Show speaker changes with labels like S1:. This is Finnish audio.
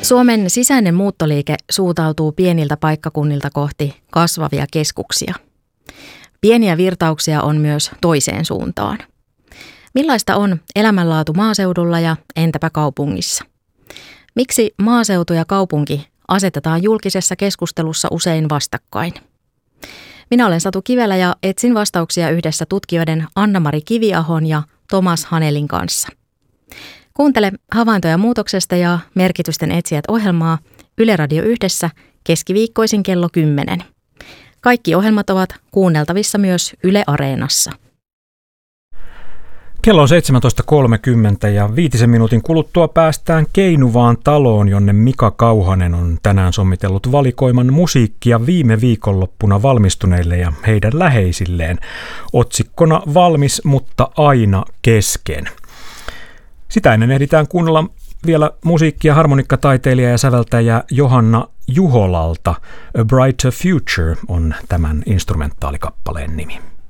S1: Suomen sisäinen muuttoliike suuntautuu pieniltä paikkakunnilta kohti kasvavia keskuksia. Pieniä virtauksia on myös toiseen suuntaan. Millaista on elämänlaatu maaseudulla ja entäpä kaupungissa? Miksi maaseutu ja kaupunki asetetaan julkisessa keskustelussa usein vastakkain? Minä olen Satu Kivelä ja etsin vastauksia yhdessä tutkijoiden Anna-Mari Kiviahon ja Tomas Hanelin kanssa. Kuuntele Havaintoja muutoksesta ja Merkitysten etsijät -ohjelmaa Yle Radio Yhdessä keskiviikkoisin kello 10. Kaikki ohjelmat ovat kuunneltavissa myös Yle Areenassa.
S2: Kello on 17.30 ja 5 minuutin kuluttua päästään Keinuvaan taloon, jonne Mika Kauhanen on tänään sommitellut valikoiman musiikkia viime viikonloppuna valmistuneille ja heidän läheisilleen. Otsikkona valmis, mutta aina kesken. Sitä ennen ehditään kuunnella vielä musiikkia harmonikkataiteilija ja säveltäjä Johanna Juholalta. A Brighter Future on tämän instrumentaalikappaleen nimi.